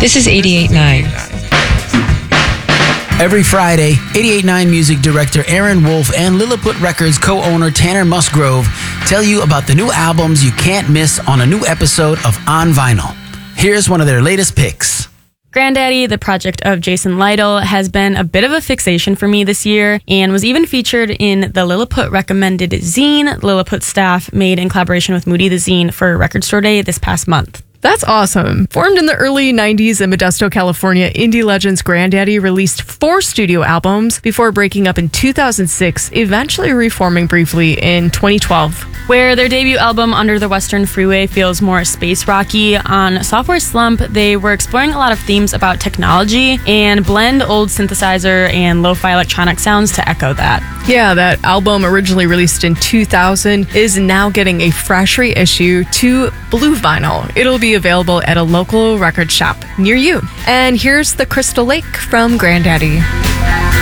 This is 88.9. Every Friday, 88.9 music director Aaron Wolf and Lilliput Records co-owner Tanner Musgrove tell you about the new albums you can't miss on a new episode of On Vinyl. Here's one of their latest picks. Grandaddy, the project of Jason Lytle, has been a bit of a fixation for me this year and was even featured in the Lilliput recommended zine Lilliput staff made in collaboration with Moody the Zine for Record Store Day this past month. That's awesome. Formed in the early 90s in Modesto, California, indie legends Grandaddy released 4 studio albums before breaking up in 2006, eventually reforming briefly in 2012. Where their debut album, Under the Western Freeway, feels more space rocky, on Software Slump, they were exploring a lot of themes about technology and blend old synthesizer and lo-fi electronic sounds to echo that. Yeah, that album, originally released in 2000, is now getting a fresh reissue to blue vinyl. It'll be available at a local record shop near you. And here's The Crystal Lake from Grandaddy.